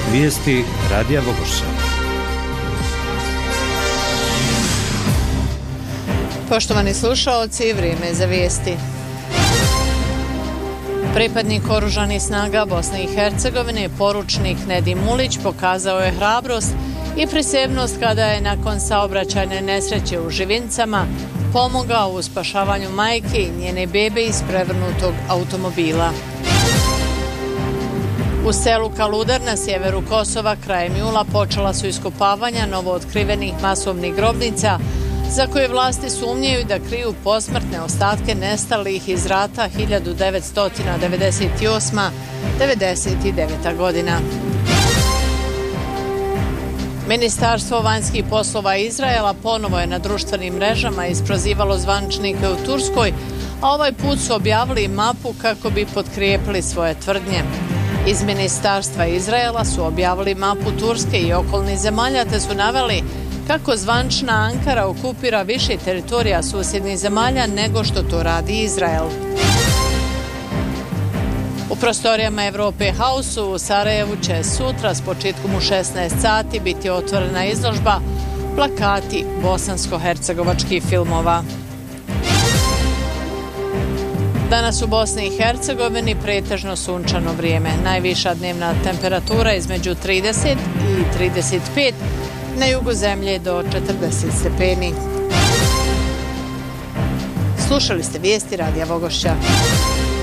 Vijesti Radija Vogošća. Poštovani slušaoci, vrijeme za vijesti. Pripadnik oružanih snaga Bosne i Hercegovine, poručnik Nedim Mulić, pokazao je hrabrost i prisebnost kada je nakon saobraćajne nesreće u Živincama pomogao u spašavanju majke i njene bebe iz prevrnutog automobila. U selu Kaludar na sjeveru Kosova krajem jula počela su iskopavanja novootkrivenih masovnih grobnica za koje vlasti sumnjaju da kriju posmrtne ostatke nestalih iz rata 1998-99. godina. Ministarstvo vanjskih poslova Izraela ponovo je na društvenim mrežama isprozivalo zvaničnike u Turskoj, a ovaj put su objavili mapu kako bi potkrijepili svoje tvrdnje. Iz Ministarstva Izraela su objavili mapu Turske i okolnih zemalja te su naveli kako zvanična Ankara okupira više teritorija susjednih zemalja nego što to radi Izrael. U prostorijama Europe House u Sarajevu će sutra s početkom u 16 sati biti otvorena izložba Plakati bosansko-hercegovačkih filmova. Danas u Bosni i Hercegovini pretežno sunčano vrijeme. Najviša dnevna temperatura između 30 i 35, na jugu zemlje do 40 stepeni. Slušali ste vijesti Radija Vogošća.